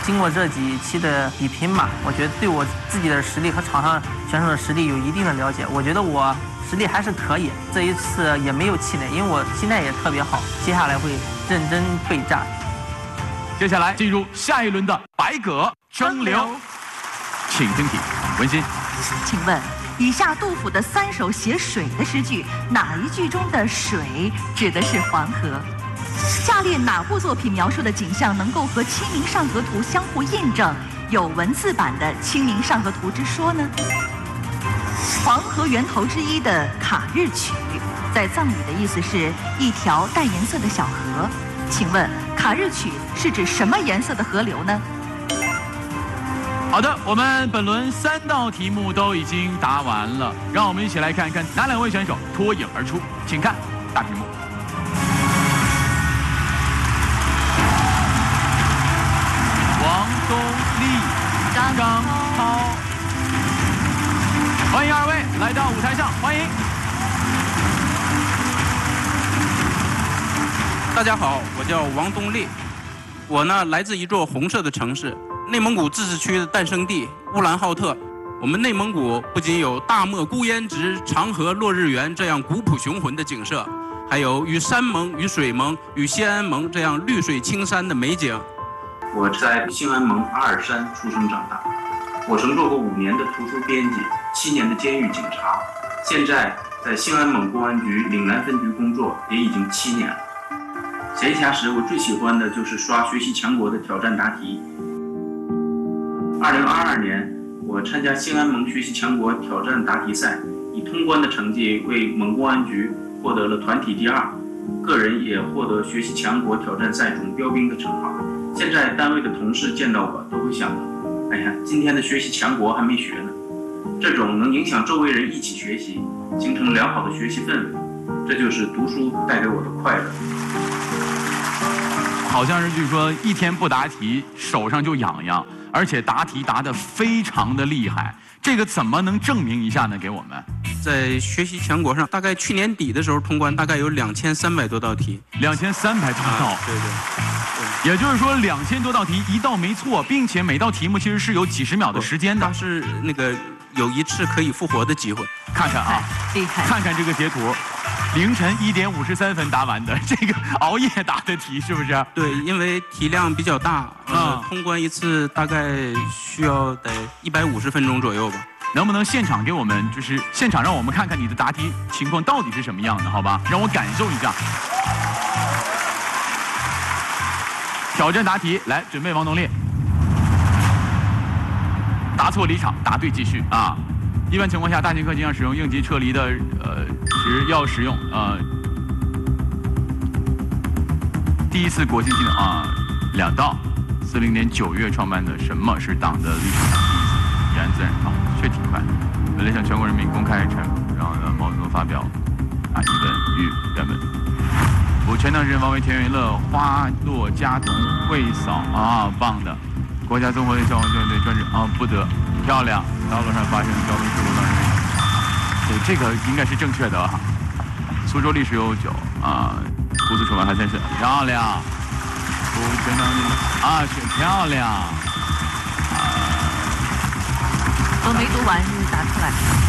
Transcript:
经过这几期的比拼嘛，我觉得对我自己的实力和场上选手的实力有一定的了解。我觉得我实力还是可以，这一次也没有气馁，因为我心态也特别好。接下来会认真备战。 接下来进入下一轮的百舸争流，请听题，文心， 请问以下杜甫的3首写水的诗句，哪一句中的水指的是黄河？下列哪部作品描述的景象能够和《清明上河图》相互印证，有文字版的《清明上河图》之说呢？黄河源头之一的卡日曲，在藏语的意思是一条淡颜色的小河。请问卡日曲是指什么颜色的河流呢？ 好的，我们本轮3道题目都已经答完了，让我们一起来看看哪2位选手脱颖而出。请看大屏幕。王东丽、张涛，欢迎2位来到舞台上，欢迎。 大家好，我叫王东丽，我呢来自一座红色的城市，内蒙古自治区的诞生地乌兰浩特。我们内蒙古不仅有大漠孤烟直、长河落日圆这样古朴雄浑的景色，还有与山盟、与水盟、与西安盟这样绿水青山的美景。我在兴安盟阿尔山出生长大，我曾做过5年的图书编辑，7年的监狱警察，现在在兴安盟公安局岭南分局工作，也已经7年了。闲暇时，我最喜欢的就是刷学习强国的挑战答题。2022年，我参加兴安盟学习强国挑战答题赛，以通关的成绩为盟公安局获得了团体第2，个人也获得学习强国挑战赛总标兵的称号。现在单位的同事见到我都会想到，哎呀，今天的学习强国还没学呢。这种能影响周围人一起学习，形成良好的学习氛围，这就是读书带给我的快乐。 好像是据说1天不答题手上就痒痒，而且答题答得非常的厉害，这个怎么能证明一下呢？给我们， 在学习强国上，大概去年底的时候通关，大概有2300多道题 ，2300多道， 对， 也就是说2000多道题1道没错，并且每道题目其实是有几十秒的时间的， 它是那个有1次可以复活的机会。 看看啊， 厉害， 看看这个截图。凌晨1点53分答完的，这个熬夜答的题是不是？ 对，因为题量比较大，通关1次大概需要得150分钟左右吧。 能不能现场给我们，就是现场让我们看看你的答题情况到底是什么样的，好吧？让我感受一下。挑战答题，来，准备，王东烈。答错离场，答对继续啊。一般情况下，大型课件要使用应急撤离的时要使用第一次国庆技能2道。40年9月创办的什么是党的历史上第一次怡然自然学挺快。为了向全国人民公开陈述，然后呢，毛泽东发表一问与原文。我全党人王为田园乐，花落家童会扫棒的。国家综合类消防救援队专职不得，漂亮。道路上发生交通事故当中，对，这个应该是正确的啊。苏州历史悠久胡子出版还真是漂亮。全党选漂亮。 都没读完就答出来。